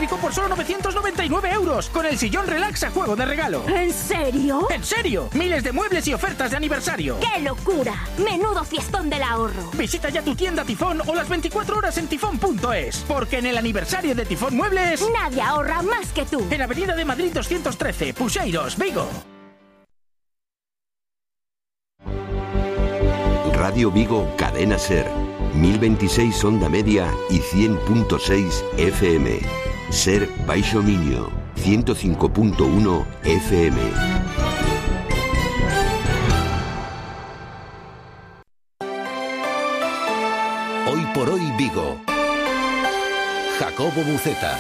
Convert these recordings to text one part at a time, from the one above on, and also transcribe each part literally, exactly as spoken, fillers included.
eléctrico por solo novecientos noventa y nueve euros, con el sillón relax a juego de regalo. ¿En serio? ¡En serio! Miles de muebles y ofertas de aniversario. ¡Qué locura! ¡Menudo fiestón del ahorro! Visita ya tu tienda Tifón o las veinticuatro horas en tifón punto es, porque en el aniversario de Tifón Muebles nadie ahorra más que tú. En Avenida de Madrid doscientos trece, Puxeiros, Vigo. Radio Vigo, Cadena Ser, mil veintiséis onda media y cien punto seis F M. Ser Baixo Miño, ciento cinco punto uno F M. Hoy por hoy Vigo. Jacobo Buceta.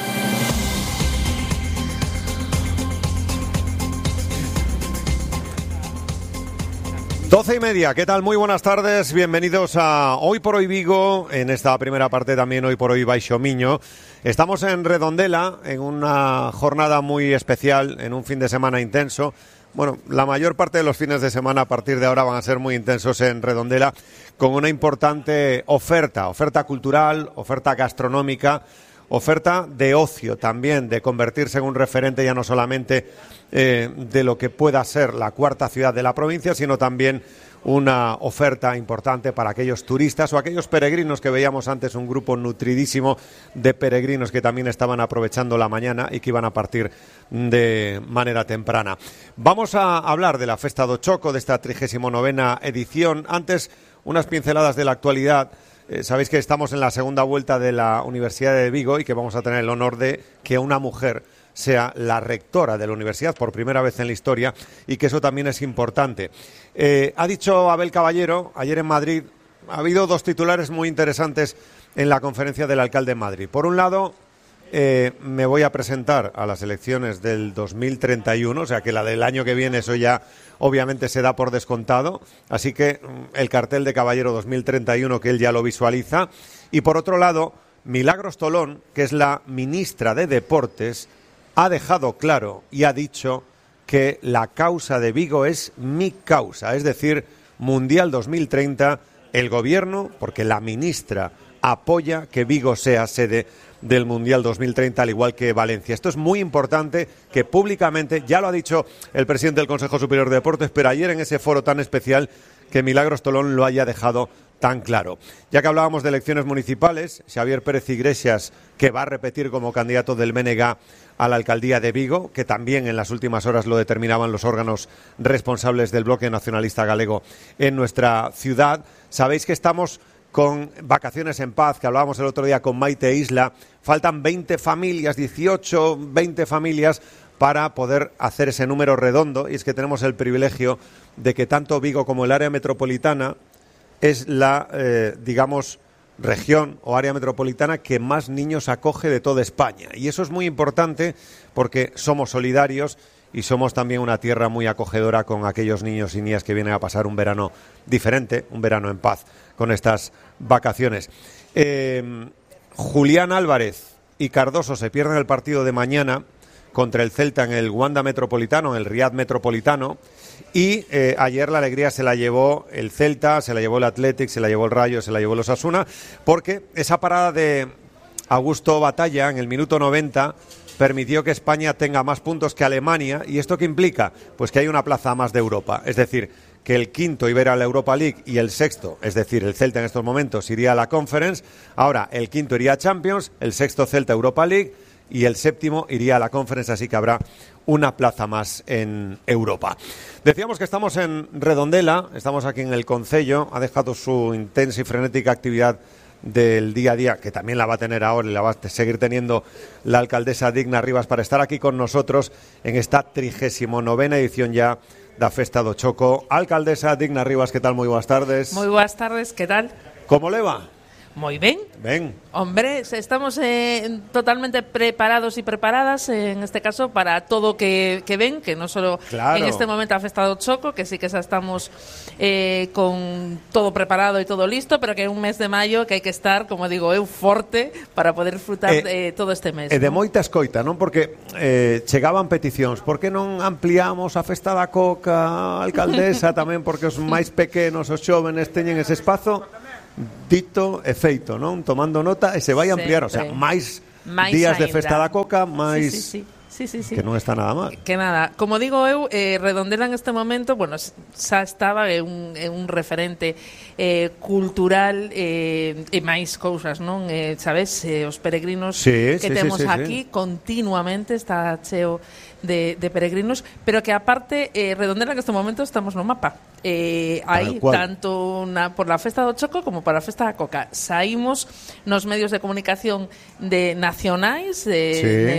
Doce y media, ¿qué tal? Muy buenas tardes, bienvenidos a Hoy por Hoy Vigo, en esta primera parte también Hoy por Hoy Baixo Miño. Estamos en Redondela, en una jornada muy especial, en un fin de semana intenso. Bueno, la mayor parte de los fines de semana a partir de ahora van a ser muy intensos en Redondela, con una importante oferta, oferta cultural, oferta gastronómica, oferta de ocio también, de convertirse en un referente ya no solamente eh, de lo que pueda ser la cuarta ciudad de la provincia, sino también una oferta importante para aquellos turistas o aquellos peregrinos que veíamos antes, un grupo nutridísimo de peregrinos que también estaban aprovechando la mañana y que iban a partir de manera temprana. Vamos a hablar de la Festa do Choco, de esta trigésima novena edición. Antes, unas pinceladas de la actualidad. Eh, sabéis que estamos en la segunda vuelta de la Universidad de Vigo y que vamos a tener el honor de que una mujer sea la rectora de la universidad por primera vez en la historia, y que eso también es importante. Eh, ha dicho Abel Caballero ayer en Madrid, ha habido dos titulares muy interesantes en la conferencia del alcalde en Madrid. Por un lado, eh, me voy a presentar a las elecciones del dos mil treinta y uno, o sea que la del año que viene eso ya obviamente se da por descontado, así que el cartel de Caballero dos mil treinta y uno que él ya lo visualiza. Y por otro lado, Milagros Tolón, que es la ministra de Deportes, ha dejado claro y ha dicho que la causa de Vigo es mi causa, es decir, Mundial dos mil treinta, el gobierno, porque la ministra apoya que Vigo sea sede del Mundial dos mil treinta, al igual que Valencia. Esto es muy importante, que públicamente, ya lo ha dicho el presidente del Consejo Superior de Deportes, pero ayer en ese foro tan especial, que Milagros Tolón lo haya dejado tan claro. Ya que hablábamos de elecciones municipales, Xavier Pérez Iglesias, que va a repetir como candidato del B N G a la alcaldía de Vigo, que también en las últimas horas lo determinaban los órganos responsables del bloque nacionalista galego en nuestra ciudad. Sabéis que estamos con Vacaciones en Paz, que hablábamos el otro día con Maite Isla. Faltan veinte familias, dieciocho, veinte familias para poder hacer ese número redondo, y es que tenemos el privilegio de que tanto Vigo como el área metropolitana es la, eh, digamos, región o área metropolitana que más niños acoge de toda España. Y eso es muy importante porque somos solidarios y somos también una tierra muy acogedora con aquellos niños y niñas que vienen a pasar un verano diferente, un verano en paz con estas vacaciones. Eh, Julián Álvarez y Cardoso se pierden el partido de mañana contra el Celta en el Wanda Metropolitano, en el Riad Metropolitano, y eh, ayer la alegría se la llevó el Celta, se la llevó el Athletic, se la llevó el Rayo, se la llevó el Osasuna, porque esa parada de Augusto Batalla en el minuto noventa permitió que España tenga más puntos que Alemania. ¿Y esto qué implica? Pues que hay una plaza más de Europa, es decir, que el quinto iba a ir a la Europa League y el sexto, es decir, el Celta en estos momentos, iría a la Conference. Ahora el quinto iría a Champions, el sexto Celta Europa League y el séptimo iría a la Conference, así que habrá una plaza más en Europa. Decíamos que estamos en Redondela, estamos aquí en el Concello, ha dejado su intensa y frenética actividad del día a día, que también la va a tener ahora y la va a seguir teniendo la alcaldesa Digna Rivas, para estar aquí con nosotros en esta trigésima novena edición ya da Festa do Choco. Alcaldesa Digna Rivas, ¿qué tal? Muy buenas tardes. Muy buenas tardes, ¿qué tal? ¿Cómo le va? Muy bien. Ven. Hombre, estamos eh, totalmente preparados y preparadas, eh, en este caso, para todo que, que ven, que no solo claro. En este momento ha Festa do Choco, que sí que ya estamos eh, con todo preparado y todo listo, pero que en un mes de mayo que hay que estar, como digo, eu forte para poder disfrutar eh, de todo este mes. E de ¿no? moita escoita, non? Porque eh, chegaban peticións. Por que non ampliamos a Festa da Coca, alcaldesa, tamén porque os máis pequenos, os xóvenes, teñen ese espazo? Dito e feito, non? Tomando nota e se vai ampliar, o sea, máis máis días de aínda. festa da coca, máis... Sí, sí, sí. Sí, sí, sí. Que non está nada mal. Que nada, como digo eu, eh, Redondela en este momento, bueno, xa estaba é un, é un referente eh, cultural eh, e máis cousas, non? Eh, sabes, eh, os peregrinos sí, que sí, temos sí, sí, aquí sí. continuamente está cheo de, de peregrinos, pero que aparte eh, Redondela en este momento estamos no mapa. Eh, aí, tanto na, por la festa do Choco como por la festa da Coca. Saímos nos medios de comunicación de nacionais, de, sí. de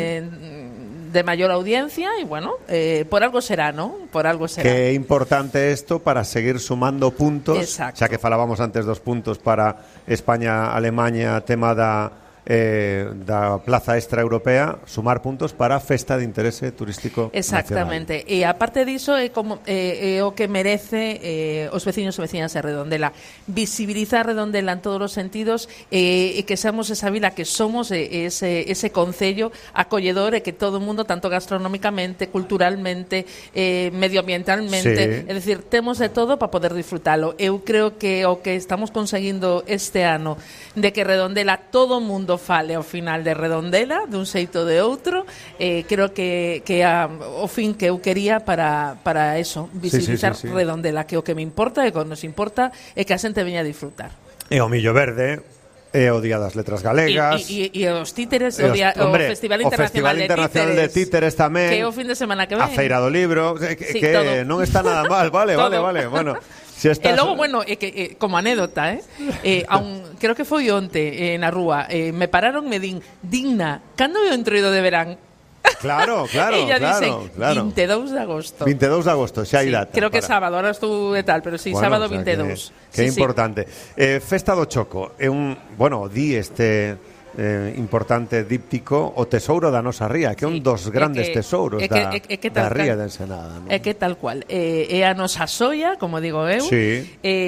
de mayor audiencia y bueno, eh, por algo será, ¿no? Por algo será. Qué importante esto para seguir sumando puntos. Exacto. Xa que falábamos antes dos puntos para España, Alemanha, tema da eh, da plaza extra europea, sumar puntos para festa de interese turístico exactamente nacional. E aparte diso é como eh, é o que merece eh, os veciños e veciñas de Redondela, visibilizar Redondela en todos os sentidos eh, e que seamos esa vila que somos, eh, ese, ese concello acolledor e que todo o mundo, tanto gastronómicamente, culturalmente, eh, medioambientalmente, sí. é dicir, temos de todo para poder disfrutalo. Eu creo que o que estamos conseguindo este ano de que Redondela, todo o mundo fale ao final de Redondela, dun xeito de outro, eh, creo que, que a, o fin que eu quería para, para eso, visibilizar sí, sí, sí, sí. Redondela, que o que me importa e que nos importa é que a xente veña a disfrutar. E o Millo Verde, e o Día das Letras Galegas, e, e, e os títeres, o, día, hombre, o Festival o Internacional, Festival Internacional de, títeres, de Títeres tamén, que é o fin de semana que ven, a Feira do Libro, que, sí, que todo. non está nada mal, vale, vale, vale, bueno. Si estás... E logo, bueno, é que, eh, como anécdota, eh, eh, aun, creo que foi onte eh, na rúa, eh, me pararon, me din, digna, cando é o entroido de verán? Claro, claro, Ella claro, dicen, claro. vinte e dous de agosto. vinte e dous de agosto, xa hai sí, data. creo que para... sábado, ahora estou de tal, pero sí, bueno, sábado o sea, vinte e dous. Que, que sí, importante. Sí. Eh, Festa do Choco, é un, bueno, di este eh, importante díptico, o tesouro da nosa ría, que é un dos grandes que, tesouros é que, da, é, é que da tal, ría tal, de Ensenada, non? É que tal cual, eh, é a nosa soia, como digo eu, sí.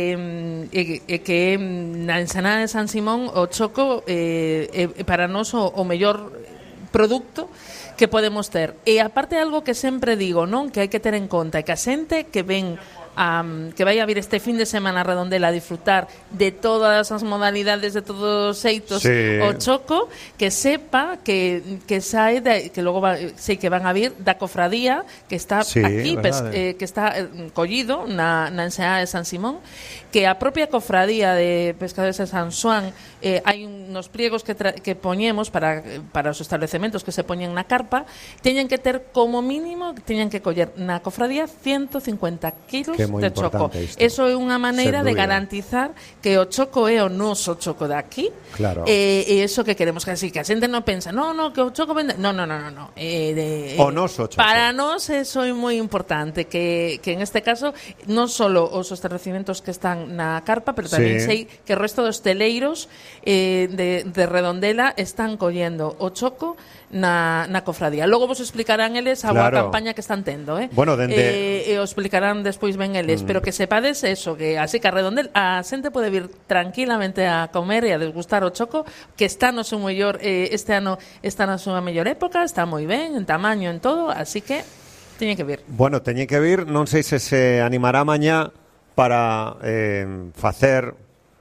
eh, e, e que na Ensenada de San Simón o Choco eh, é para nós o, o mellor produto que podemos ter. E aparte algo que sempre digo, non, que hai que ter en conta, é que a xente que ven Um, que vai a vir este fin de semana a Redondela a disfrutar de todas as modalidades, de todos os xeitos, sí. o Choco, que sepa que, que sae de, que logo va, sei que van a vir da cofradía que está sí, aquí, pes, eh, que está eh, collido na, na Ensenada de San Simón, que a propia cofradía de Pescadores de San Xoán eh, hai uns pliegos que, tra, que poñemos para, para os establecementos que se poñen na carpa, teñen que ter como mínimo, teñen que coller na cofradía ciento cincuenta kilos de choco. Isto. Eso é unha maneira de garantizar que o choco é o noso choco de aquí. Claro. E, e eso que queremos que así, que a xente non pensa, no, no, que o choco vende... No, no, no, no. no. Eh, de, o noso choco. Para nós eso é moi importante, que, que en este caso non só os estabelecimentos que están na carpa, pero tamén sí. sei que o resto dos teleiros eh, de, de Redondela están collendo o choco na, na cofradía. Logo vos explicarán eles a claro. boa campaña que están tendo, eh? Bueno, dende... eh, e os explicarán despois ben eles, mm. pero que sepades eso, que así que a Redondela a xente pode vir tranquilamente a comer e a desgustar o choco, que está no seu mellor, eh, este ano está na súa mellor época, está moi ben, en tamaño, en todo, así que teñen que vir. Bueno, teñen que vir, non sei se se animará mañá para eh, facer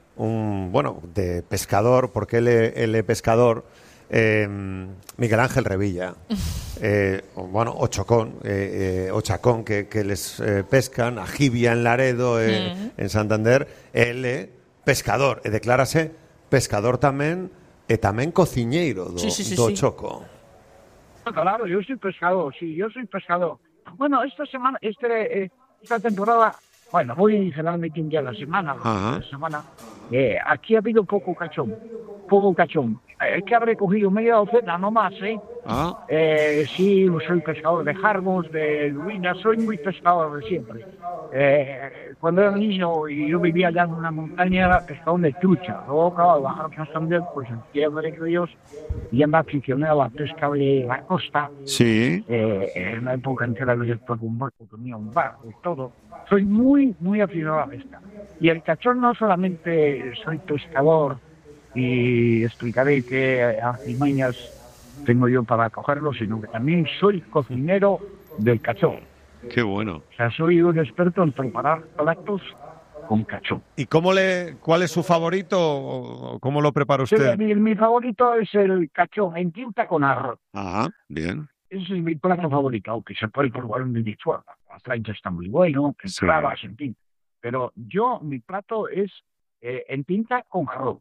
un, bueno, de pescador, porque ele, ele pescador, eh, Miguel Ángel Revilla, eh, bueno, o Chocón, eh, eh, o Chacón que, que les eh, pescan, a Jibia en Laredo, eh, mm. en Santander, ele pescador, e declárase pescador tamén, e tamén cociñeiro do, sí, sí, sí, do sí. Choco. Claro, yo soy pescador, sí, yo soy pescador. Bueno, esta semana, este, eh, esta temporada, bueno, voy generalmente un día a la semana, Ajá. la semana. Eh, aquí ha habido poco cachón, poco cachón. Es que habré cogido media docena, no más, ¿eh? Ah. eh sí, soy pescador de jarbos, de lubinas, soy muy pescador de siempre. Eh, cuando era niño y yo vivía allá en una montaña, era pescador de trucha. Luego, claro, bajar a Santander, pues en tierra de criollos, y ya me aficioné a la pesca de la costa. Sí. Eh, en una época entera que yo tuve un barco, tenía un barco y todo. Soy muy, muy aficionado a la pesca. Y el cachón no solamente soy pescador, y explicaré qué artimañas tengo yo para cogerlo, sino que también soy cocinero del cachón. Qué bueno. O sea, soy un experto en preparar platos con cachón. ¿Y cómo le, cuál es su favorito o cómo lo prepara usted? Sí, mi, mi favorito es el cachón en tinta con arroz. Ajá, bien. Ese es mi plato favorito, aunque se puede probar en Venezuela. La plancha está muy bueno, entradas, en fin. Pero yo, mi plato es eh, en tinta con arroz.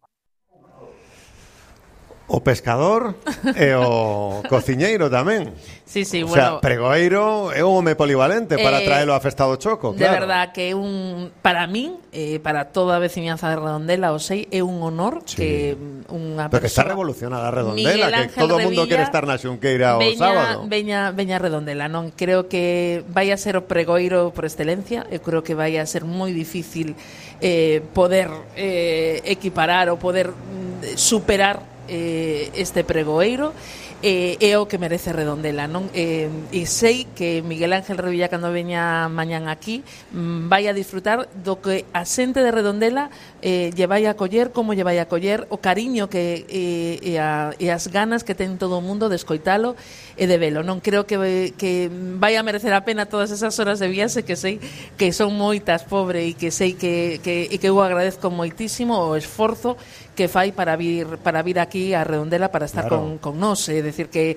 O pescador e o cociñeiro tamén. Sí, sí, o bueno, sea, pregoeiro é un home polivalente para eh, traelo a Festa do Choco, de claro. verdad que un para min, eh, para toda a veciñanza de Redondela, o sei, é un honor Sí. que unha Pero que está persoa revolucionada a Redondela, Miguel que Ángel todo o mundo Revilla quere estar na Xunqueira o veña, sábado. Veña, veña Redondela, non? Creo que vai a ser o pregoiro por excelencia. Eu creo que vai a ser moi difícil eh, poder eh, equiparar ou poder mm, superar eh, este pregoeiro. Eh, é o que merece Redondela, non? Eh, e sei que Miguel Ángel Revilla, cando veña mañán aquí, mm, vai a disfrutar do que a xente de Redondela eh, lle vai a coller, como lle vai a coller, o cariño que eh, e, a, e as ganas que ten todo o mundo de escoitalo e de velo, non? Creo que, que vai a merecer a pena todas esas horas de viaxe, que sei que son moitas, pobre, e que sei que, que, e que eu agradezco moitísimo o esforzo que fai para vir para vir aquí a Redondela para estar Claro. con, con nós, é dicir que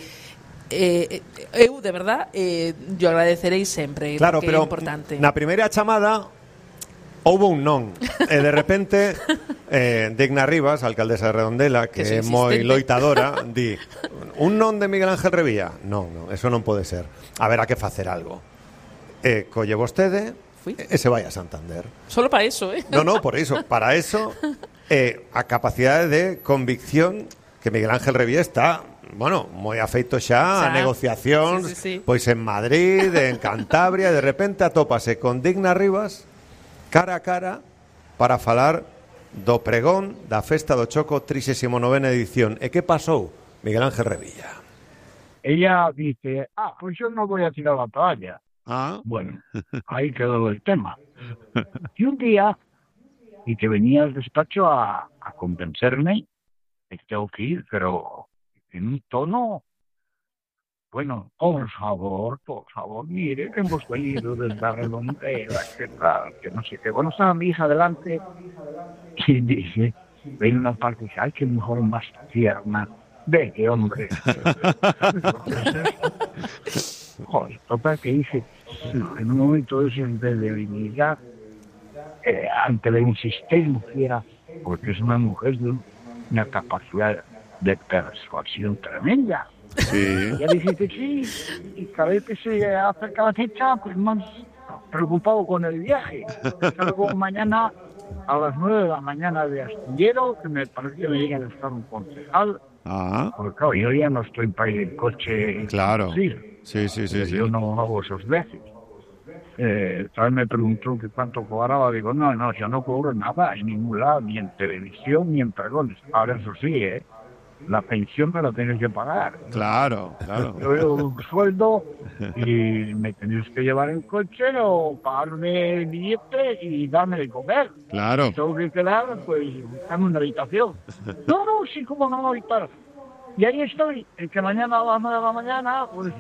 eh, eu de verdad eh, yo agradecerei sempre, Claro, porque pero é importante. na primeira chamada houve un non e de repente eh, Digna Rivas, alcaldesa de Redondela, que, Que é soy moi insistente. loitadora, di un non de Miguel Ángel Revilla? Non, non, eso non pode ser. Haberá que facer algo. E colle vostede Fui. e se vai a Santander. Solo para eso, eh. No, no, por iso, para eso eh, a capacidade de convicción que Miguel Ángel Revilla está, bueno, moi afeito xa a Xa. negociacións, Sí, sí, sí. pois en Madrid, en Cantabria, de repente atópase con Digna Rivas cara a cara para falar do pregón da Festa do Choco trixésima novena edición. E que pasou, Miguel Ángel Revilla? Ella dice, ah, pues yo no voy a tirar la toalla. Ah, Bueno, ahí quedó el tema. Y un día, y que venía al despacho a, a convencerme de que tengo que ir, pero en un tono, bueno, por favor, por favor, mire que hemos venido desde la Redondela, que tal, que no sé qué. Bueno, estaba mi hija delante y dice, ven una parte y dice, ay, qué mujer más tierna. De qué hombre. Joder, total que dice, en un momento de, de debilidad, eh, ante la insistencia, porque es una mujer de una capacidad de persuasión tremenda. sí. Y ella dice que sí, y cada vez que se acerca la fecha, pues más preocupado con el viaje. Salgo mañana a las nueve de la mañana de Astillero, que me parece que me llega a estar un concejal. Ah, Porque claro, yo ya no estoy para ir en coche. claro. Sí, Sí, sí, sí, sí. yo no hago esos viajes. Eh, tal vez me preguntó que cuánto cobraba. Digo, no, no, yo no cobro nada en ningún lado, ni en televisión, ni en pregones. Ahora eso sí, ¿eh? La pensión me la tienes que pagar. Claro, claro. Yo veo un sueldo y me tenéis que llevar en coche o pagarme el billete y darme de comer. Claro. Tengo que quedar, pues, buscando una habitación. No, no, sí, como no, y tal. Y ahí estoy, el que mañana a las nueve de la mañana, pues...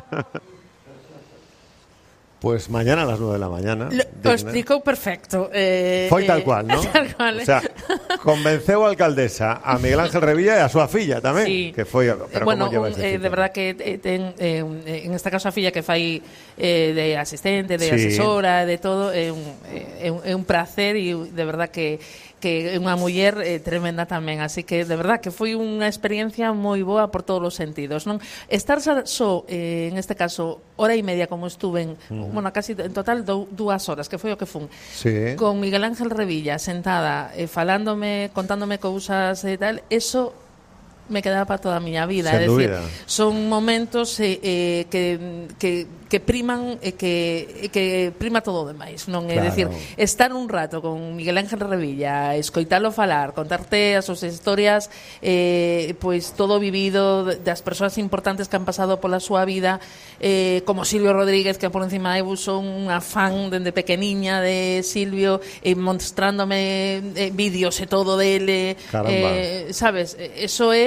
Pues mañana a las nueve de la mañana. Lo, Digna. o explicou perfecto. Eh, Foi tal eh, cual, ¿no? Tal cual. O sea, convenceu a alcaldesa a Miguel Ángel Revilla e a súa filla tamén, Sí. que foi, pero bueno, como lleva un, ese eh, ciclo? de verdad que eh, ten eh, un- eh, en este caso a filla que fai eh, de asistente, de Sí. asesora, de todo, é un, é un, é un placer e de verdad que que é unha muller eh, tremenda tamén, así que de verdad que foi unha experiencia moi boa por todos os sentidos, non? Estar só, so, eh, en este caso, hora e media como estuve, en, bueno, casi en total dou, dúas horas, que foi o que fun. Sí. Con Miguel Ángel Revilla sentada, eh, falándome, contándome cousas e tal, eso me quedaba para toda a miña vida. Sen É dicir, dúbida. son momentos eh, eh, que, que, que priman e que, e que prima todo o demais, non? É Claro. dicir, estar un rato con Miguel Ángel Revilla, escoitalo falar, contarte as súas historias, eh, pois todo o vivido das persoas importantes que han pasado pola súa vida, eh, como Silvio Rodríguez, que por encima eu son unha fan dende pequeniña de Silvio, e eh, mostrándome eh, vídeos e todo dele, Caramba. eh, sabes, eso é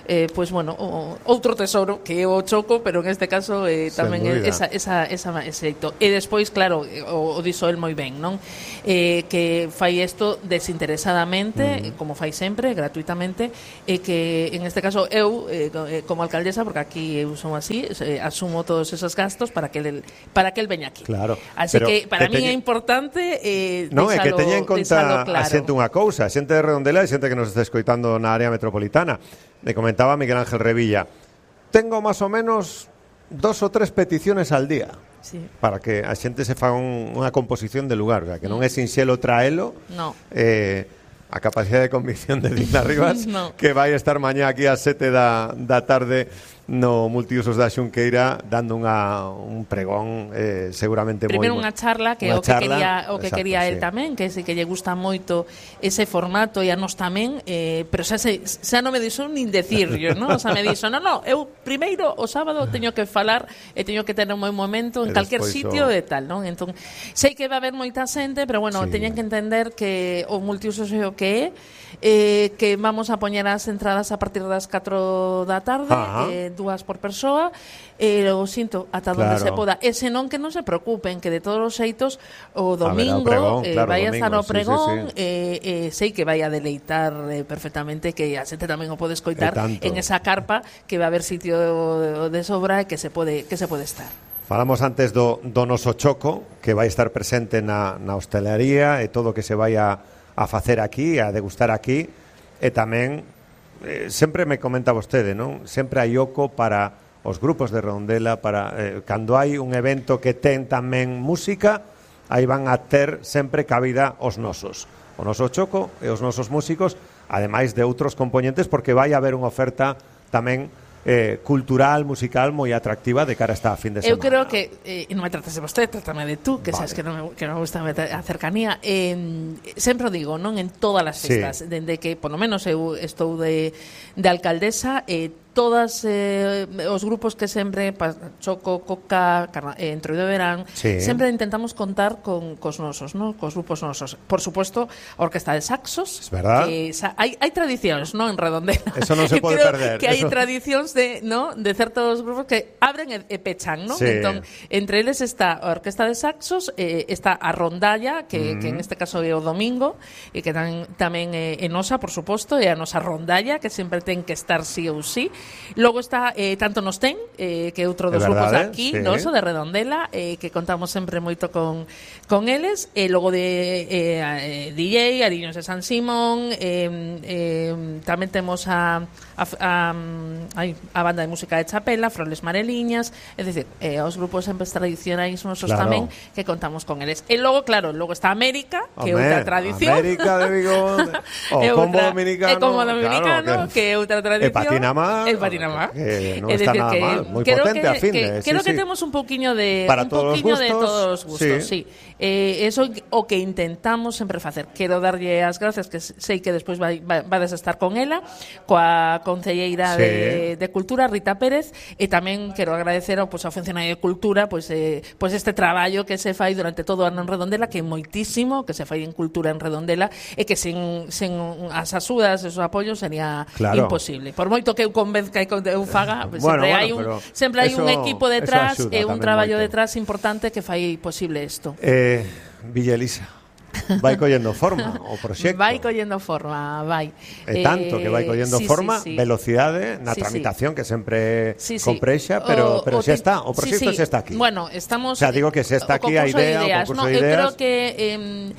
eh, pois, bueno, o, outro tesouro que é o choco, pero en este caso eh, tamén é esa, esa, esa, ese xeito. E despois, claro, o, o dixo el moi ben, non? Eh, que fai isto desinteresadamente, mm. como fai sempre, gratuitamente, e que en este caso eu, eh, como alcaldesa, porque aquí eu son así, eh, asumo todos esos gastos para que el, para que el veña aquí. Claro. Así pero que para que mí teñe... é importante eh, non, é que teña en conta claro. a xente unha cousa, a xente de Redondela e xente que nos está escoitando na área metropolitana. Me comentaba Miguel Ángel Revilla, tengo máis ou menos dos ou tres peticiones al día. Sí. Para que a xente se faga un, unha composición de lugar, que non é sinxelo traelo. No. Eh, a capacidade de convicción de Dina Rivas, no. que vai estar mañá aquí ás sete da, da tarde no Multiusos da Xunqueira dando unha, un pregón eh, seguramente moi... Primeiro unha charla que unha o que charla, quería o que exacto, quería el sí. tamén, que sí que lle gusta moito ese formato e a nos tamén, eh, pero xa se, xa non me dixo nin decirlo, ¿no? O sea, me dixo, "No, no, eu primeiro o sábado teño que falar e teño que ter un moi momento en E calquer sitio o... e tal, non?" Entón, sei que va a haber moita xente, pero bueno, sí. teñen que entender que o Multiusos é o que é, eh, que vamos a poñer as entradas a partir das catro da tarde, eh, dúas por persoa, e eh, o sinto ata claro. onde se poda. E senón que non se preocupen, que de todos os xeitos o domingo pregón, eh, claro, vai a domingo, estar o sí, pregón, sí, sí. Eh, eh, sei que vai a deleitar eh, perfectamente, que a xente tamén o pode escoitar en esa carpa, que va a haber sitio de sobra e que se pode que se pode estar. Falamos antes do, do noso choco, que vai estar presente na, na hostelería e todo o que se vai a, a facer aquí, a degustar aquí, e tamén eh, sempre me comenta vostede, non? Sempre hai oco para os grupos de Redondela, para eh, cando hai un evento que ten tamén música, aí van a ter sempre cabida os nosos. O noso choco e os nosos músicos, ademais de outros componentes, porque vai haber unha oferta tamén eh, cultural, musical moi atractiva de cara a esta fin de semana. Eu creo que, eh, non me tratas de vostede, trátame de tú, que vale. Sabes que non me, que non me gusta a cercanía. Eh, sempre o digo, non en todas as festas, sí. Dende que, por lo menos, eu estou de, de alcaldesa, eh, todas eh, os grupos que sempre Choco, Coca, Carna, eh, Entroido de Verán, sí. Sempre intentamos contar con cos nosos, ¿no? Cos grupos nosos. Por supuesto, a Orquesta de Saxos, es verdad. Que sa, hai, hai tradicións, ¿no? En Redondela. Eso non se pode Creo perder. Que hai Eso... tradicións de, ¿no? De certos grupos que abren e, e pechan, ¿no? Sí. Entón, entre eles está a Orquesta de Saxos, eh, está a Rondalla, que, mm. que en este caso é o domingo, e que tamén, tamén é, é nosa, por suposto, é a nosa Rondalla, que sempre ten que estar sí ou sí. Logo está eh, Tanto Nos Ten, eh, que é outro dos é grupos verdade, de aquí, sí. noso, de Redondela, eh, que contamos sempre moito con, con eles. E logo de eh, D J, Ariños de San Simón, eh, eh, tamén temos a, a, a, a, a banda de música de Chapela, Froles Mareliñas, é dicir, eh, os grupos sempre tradicionais nosos claro. Tamén, que contamos con eles. E logo, claro, logo está América, que é outra tradición. América de Vigo, o combo dominicano, é combo dominicano, claro, que é outra tradición. E Patinamá, e Patinamá. Que non é está decir, nada que mal, moi creo potente que, a fin que, de, creo sí, que sí. temos un poquinho de para un todos poquinho os gustos, de todos os gustos, sí. sí. Eh, eso o que intentamos sempre facer. Quero darlle as gracias, que sei que despois vai, vai, vades a estar con ela, coa concelleira sí. de, de Cultura, Rita Pérez, e tamén quero agradecer ao, pues, ao funcionario de Cultura, pues, eh, pues este traballo que se fai durante todo o ano en Redondela, que é moitísimo, que se fai en Cultura en Redondela, e que sin, sin as axudas e os apoios sería claro. Imposible. Por moito que eu convenzca e que eu faga, pues, bueno, sempre bueno, hai un sempre hai un equipo detrás e un traballo moito. Detrás importante que fai posible isto. Eh, Villa Elisa, vai collendo forma o proxecto. Vai collendo forma, vai. E tanto que vai collendo sí, forma, sí, sí. velocidade na sí, tramitación, sí. Que sempre sí, sí. comprexa, pero, o, pero o xa te... está, o proxecto sí, sí. xa está aquí. Bueno, estamos... O sea, digo que xa está aquí a idea, o concurso no, de ideas. Eu creo que eh,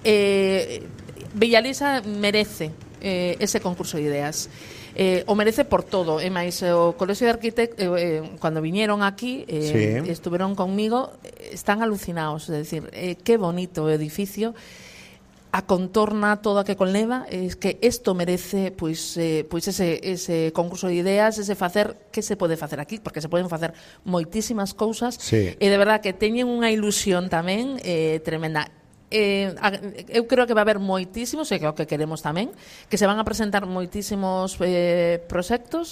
eh, Villa Elisa merece eh, ese concurso de ideas. Eh, o merece por todo, e máis o Colexio de Arquitectos eh, eh, cando viñeron aquí eh, sí. Estuveron conmigo, están alucinados, é dicir, eh, que bonito o edificio, a contorna toda que conleva, es que isto merece pois, eh, pois ese, ese concurso de ideas, ese facer, que se pode facer aquí, porque se poden facer moitísimas cousas, sí. E de verdad que teñen unha ilusión tamén eh, tremenda. Eh, eu creo que va a haber moitísimos, e que é o que queremos tamén, que se van a presentar moitísimos eh, proxectos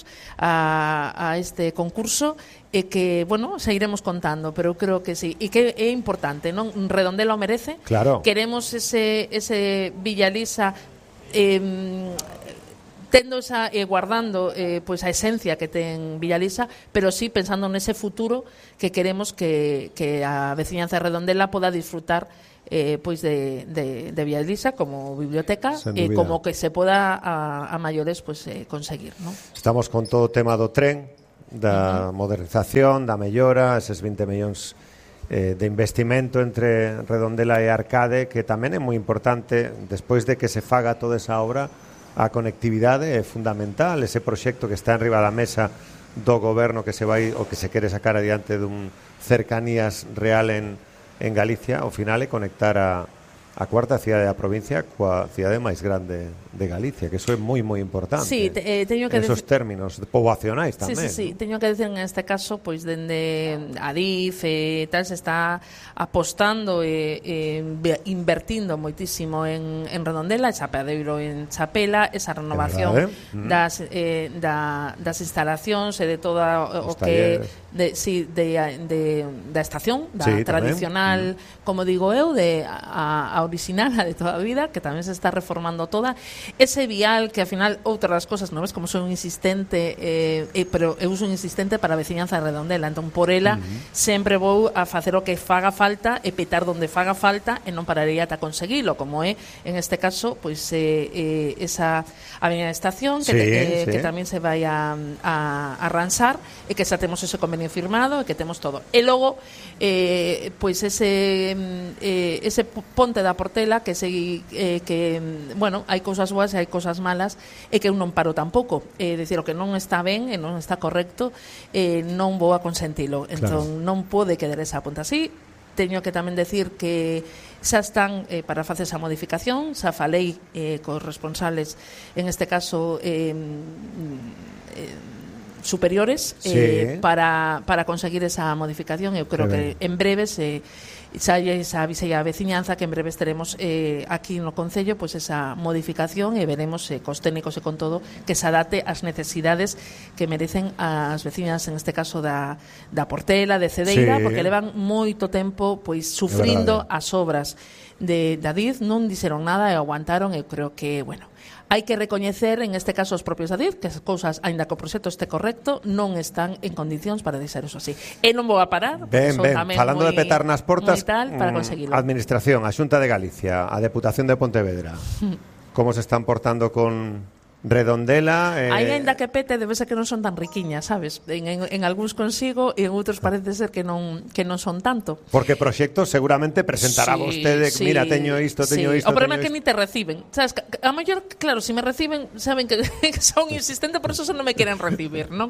a, a este concurso, e que, bueno, se iremos contando, pero eu creo que sí, e que é importante, non? Redondela o merece, claro. Queremos ese, ese Villa Elisa eh, tendo esa, eh, guardando eh, pues a esencia que ten Villalisa, pero sí pensando nese futuro que queremos que, que a veciñanza de Redondela poda disfrutar eh, pois de, de, de Villalisa como biblioteca e eh, como que se poda a, a maiores pues, eh, conseguir, ¿no? Estamos con todo o tema do tren, da uh-huh. modernización, da mellora, eses vinte millóns eh, de investimento entre Redondela e Arcade, que tamén é moi importante despois de que se faga toda esa obra. A conectividade é fundamental, ese proxecto que está enriba da mesa do goberno que se vai o que se quere sacar adiante dun cercanías real en en Galicia, ao final é conectar a, a cuarta cidade da provincia coa cidade máis grande de Galicia, que eso é moi moi importante. Sí, te, eh, teño que esos dec- términos poboacionais tamén. Sí, sí, sí, teño que decir en este caso, pois dende Adif e eh, tal se está apostando e eh, eh, invertindo moitísimo en, en Redondela, Chapadeiro en Chapela, esa renovación mm. das, eh, da, das instalacións e de toda o, o que de, sí, de, de, da estación, da sí, tradicional, mm. como digo eu, de a, a original, a de toda a vida, que tamén se está reformando toda. Ese vial que, ao final, outras das cosas, non ves, como son un insistente, eh, eh, pero eu uso un insistente para a veciñanza de Redondela, entón por ela uh-huh. sempre vou a facer o que faga falta e petar donde faga falta e non pararei ata conseguilo, como é, en este caso, pois eh, eh, esa avenida de estación que, sí, eh, sí. que tamén se vai a, a, a arranxar e que xa temos ese convenio firmado e que temos todo. E logo, eh, pois ese eh, ese ponte da Portela que se, eh, que, bueno, hai cousas boas e hai cousas malas e que eu non paro tampouco. É dicir, o que non está ben e non está correcto, eh, non vou a consentilo. Entón, claro. non pode quedar esa ponte así. Teño que tamén decir que xa están eh, para facer esa modificación, xa falei eh, cos responsables, en este caso eh, eh, superiores, sí. eh, para, para conseguir esa modificación. Eu creo que en breves eh, xa esa avisei a veciñanza que en breves teremos eh, aquí no Concello pois pues esa modificación e veremos eh, cos técnicos e con todo que se adapte ás necesidades que merecen as veciñas, en este caso da, da Portela, de Cedeira, sí. porque levan moito tempo pois sufrindo as obras de Adif, non dixeron nada e aguantaron. Eu creo que, bueno, hai que recoñecer, en este caso, os propios Adif, que as cousas, aínda que o proxecto este correcto, non están en condicións para deixar eso así. E non vou a parar, ben, ben. Falando moi, de petar nas portas, tal, para conseguirlo. Administración, a Xunta de Galicia, a Deputación de Pontevedra, como se están portando con Redondela? Eh... Aí, ainda que pete, debe ser que non son tan riquiñas, sabes? En, en, en algúns consigo e en outros parece ser que non que non son tanto. Porque proxectos seguramente presentará sí, vostede, sí, mira, teño isto, teño sí. isto. O problema é que isto. ni te reciben. Sabes, a mellor, claro, si me reciben, saben que, que son insistentes, por eso non me queren recibir, non?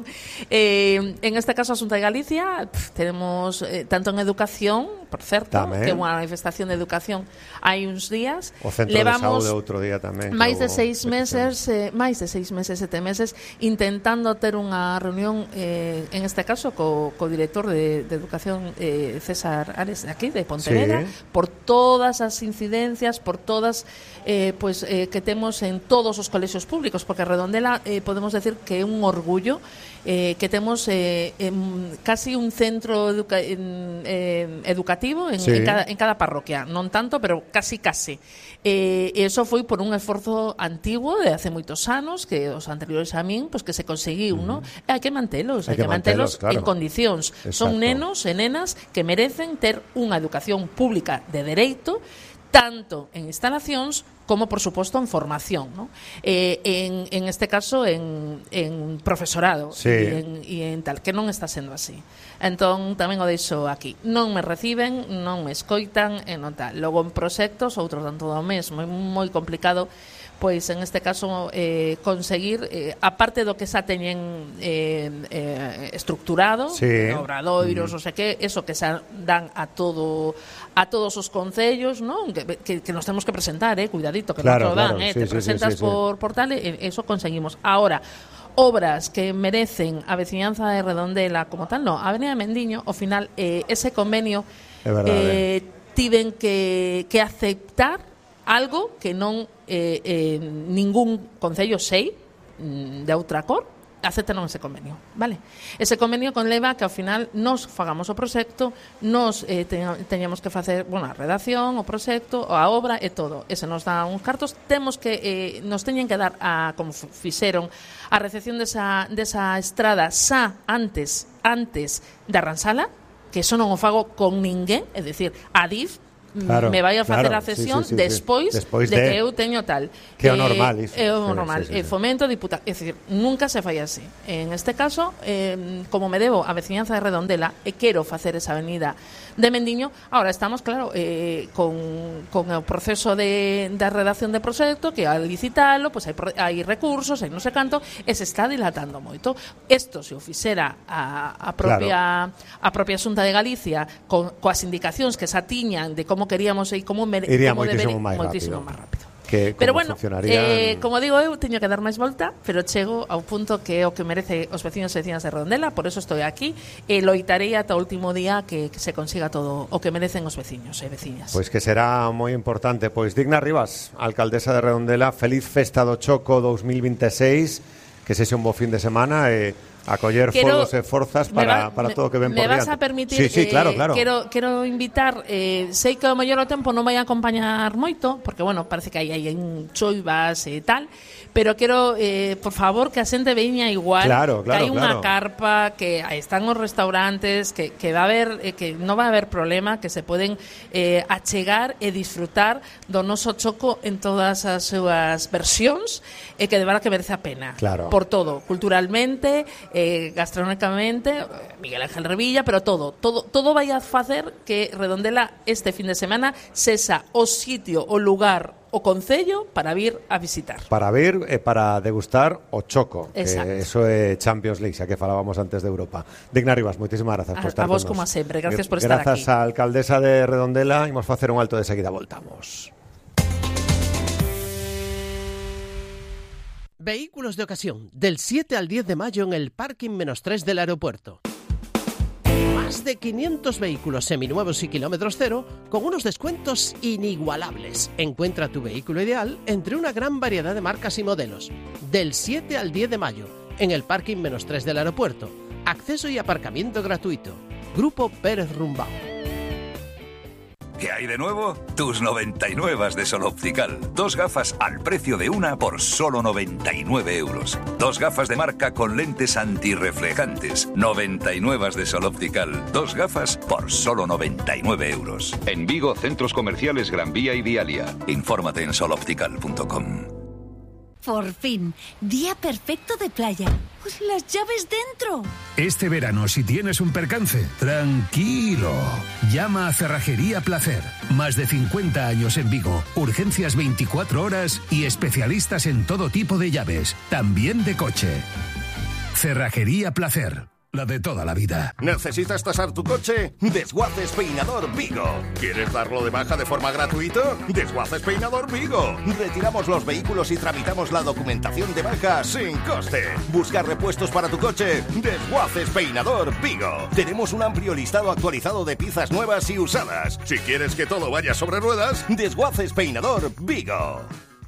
Eh, en este caso, a Xunta de Galicia, pff, tenemos eh, tanto en educación, por certo, tamén. Que é unha manifestación de educación hai uns días. O Centro Levamos de Saúde outro día tamén. máis de seis meses, eh, máis de seis meses, sete meses, intentando ter unha reunión, eh, en este caso, co, co director de, de Educación, eh, César Ares, de aquí, de Pontevedra, sí. por todas as incidencias, por todas, eh, pues, eh, que temos en todos os colexios públicos, porque Redondela, eh, podemos decir que é un orgullo, eh, que temos eh, en, casi un centro educa en, eh, educativo en, sí. en, cada, en cada parroquia, non tanto, pero casi casi. Eh, e iso foi por un esforzo antiguo de hace moitos anos, que os anteriores a min, pues que se conseguiu, uh -huh. ¿no? E hai que mantelos, hai, hai que, que mantelos, mantelos claro. en condicións. Exacto. Son nenos e nenas que merecen ter unha educación pública de dereito, tanto en instalacións como, por suposto, en formación, ¿no? Eh, en, en este caso, en, en profesorado sí. e, en, e en tal, que non está sendo así. Entón, tamén o deixo aquí. Non me reciben, non me escoitan, e non tal. Logo, en proxectos, outro tanto do mesmo, é moi complicado, pois, en este caso, eh, conseguir, eh, aparte do que xa teñen eh, eh, estructurado, sí. obradoiros, mm. o sea que, eso que xa dan a todo a todos os concellos, non? Que, que, que nos temos que presentar, eh, cuidadito, que claro, non lo dan, claro. eh, sí, te sí, presentas sí, sí, por sí. portal e eso conseguimos. Ahora, obras que merecen a veciñanza de Redondela como tal, no, a Avenida Mendiño, ao final, eh, ese convenio eh, tiven que, que aceptar algo que non eh, eh, ningún concello sei de outra cor aceptaron ese convenio, vale? Ese convenio conleva que ao final nos fagamos o proxecto, nos eh, teñamos que facer, bueno, a redacción, o proxecto, a obra e todo. E se nos dan uns cartos, temos que eh, nos teñen que dar a como fixeron a recepción desa desa estrada xa antes antes da arranxala, que eso non o fago con ninguén, é dicir, a D I F Claro, me vai a facer claro, a cesión sí, sí, sí, despois, sí. despois de, de que eu teño tal que é o normal iso. É o normal, sí, sí, sí, sí. Fomento diputado, é dicir, nunca se fai así. En este caso, eh, como me debo a veciñanza de Redondela e quero facer esa avenida de Mendiño, ahora estamos, claro, eh, con, con o proceso de, de redacción de proxecto, que al licitalo, pues hai, hai recursos, hai non sei canto, e se está dilatando moito. Isto se o fixera a, a propia claro. a propia Xunta de Galicia con, coas indicacións que xa tiñan de como queríamos e como, mere, Iría como moitísimo debería, máis moitísimo rápido. máis rápido. Que pero bueno, funcionaría... eh, como digo eu, teño que dar máis volta, pero chego ao punto que é o que merece os veciños e veciñas de Redondela, por eso estou aquí e loitarei ata o último día que, que se consiga todo o que merecen os veciños e veciñas. Pois que será moi importante. Pois Digna Rivas, alcaldesa de Redondela, feliz festa do Choco dos mil veintiséis, que sexa un bo fin de semana e a coller foros e forzas para, va, para todo o que ven por diante. Me vas a permitir, sí, sí, claro, claro. Eh, quero, quero invitar, eh, sei que o mellor o tempo non vai a acompañar moito, porque, bueno, parece que hai, hai choivas e tal, pero quero, eh, por favor, que a xente veña igual, claro, claro, que hai unha claro. carpa, que aí están os restaurantes, que, que va a haber, eh, que non va a haber problema, que se poden eh, achegar e disfrutar do noso Choco en todas as súas versións, e que de verdad que merece a pena. Claro. Por todo, culturalmente, Eh, gastronómicamente, Miguel Ángel Revilla, pero todo, todo, todo vai a facer que Redondela este fin de semana sexa o sitio, o lugar, o concello para vir a visitar. Para vir e para degustar o Choco. Exacto. Que eso é Champions League, xa que falábamos antes de Europa. Digna Rivas, moitísimas grazas a, por estar a vos con como nos. sempre, gracias por estar estar aquí. Grazas aquí. á alcaldesa de Redondela, imos facer un alto de seguida, voltamos. Vehículos de ocasión, del siete al diez de mayo en el parking menos tres del aeropuerto. Más de quinientos vehículos seminuevos y kilómetros cero con unos descuentos inigualables. Encuentra tu vehículo ideal entre una gran variedad de marcas y modelos. Del siete al diez de mayo en el parking menos tres del aeropuerto. Acceso y aparcamiento gratuito. Grupo Pérez Rumbao. ¿Qué hay de nuevo? Tus noventa y nueve de Sol Optical. Dos gafas al precio de una por solo noventa y nueve euros. Dos gafas de marca con lentes antirreflejantes. noventa y nueve de Sol Optical. Dos gafas por solo noventa y nueve euros. En Vigo, centros comerciales Gran Vía y Vialia. Infórmate en sol optical punto com. Por fin, día perfecto de playa. Pues las llaves dentro. Este verano, si tienes un percance, tranquilo. Llama a Cerrajería Placer. Más de cincuenta años en Vigo. Urgencias veinticuatro horas y especialistas en todo tipo de llaves, también de coche. Cerrajería Placer. La de toda la vida. ¿Necesitas tasar tu coche? Desguaces Peinador Vigo. ¿Quieres darlo de baja de forma gratuita? Desguaces Peinador Vigo. Retiramos los vehículos y tramitamos la documentación de baja sin coste. ¿Buscar repuestos para tu coche? Desguaces Peinador Vigo. Tenemos un amplio listado actualizado de piezas nuevas y usadas. Si quieres que todo vaya sobre ruedas, Desguaces Peinador Vigo.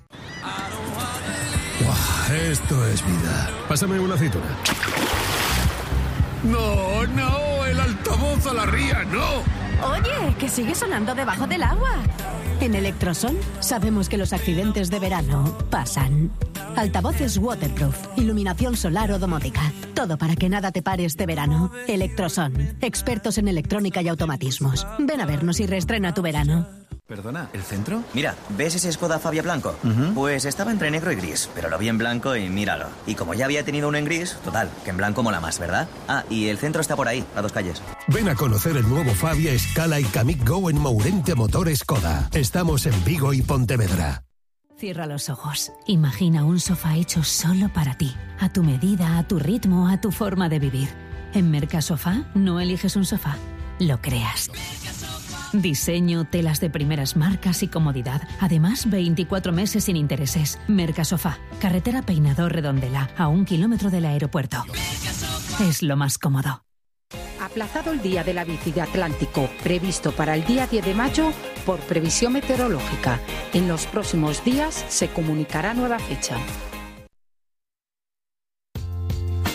Wow, esto es vida. Pásame una aceituna. No, no, el altavoz a la ría, no. Oye, que sigue sonando debajo del agua. En Electrosol sabemos que los accidentes de verano pasan. Altavoces waterproof, iluminación solar o domótica. Todo para que nada te pare este verano. Electroson, expertos en electrónica y automatismos. Ven a vernos y reestrena tu verano. Perdona, ¿el centro? Mira, ¿ves ese Skoda Fabia blanco? Uh-huh. Pues estaba entre negro y gris, pero lo vi en blanco y míralo. Y como ya había tenido uno en gris, total, que en blanco mola más, ¿verdad? Ah, y el centro está por ahí, a dos calles. Ven a conocer el nuevo Fabia, Scala y Kamiq Go en Mourente Motor Skoda. Estamos en Vigo y Pontevedra. Cierra los ojos. Imagina un sofá hecho solo para ti. A tu medida, a tu ritmo, a tu forma de vivir. En Mercasofá no eliges un sofá, lo creas. Diseño, telas de primeras marcas y comodidad. Además, veinticuatro meses sin intereses. Mercasofá, carretera Peinador Redondela, a un kilómetro del aeropuerto. Es lo más cómodo. Aplazado el Día de la Bici de Atlántico, previsto para el día diez de mayo por previsión meteorológica. En los próximos días se comunicará nueva fecha.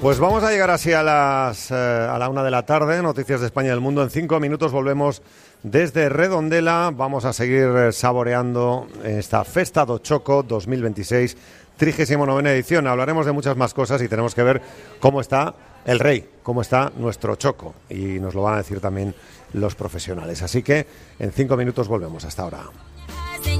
Pues vamos a llegar así a las eh, a la una de la tarde, noticias de España y del mundo. En cinco minutos volvemos desde Redondela. Vamos a seguir eh, saboreando esta Festa do Choco dos mil veintiséis, trigésima novena edición. Hablaremos de muchas más cosas y tenemos que ver cómo está el rey, cómo está nuestro choco. Y nos lo van a decir también los profesionales. Así que en cinco minutos volvemos. Hasta ahora.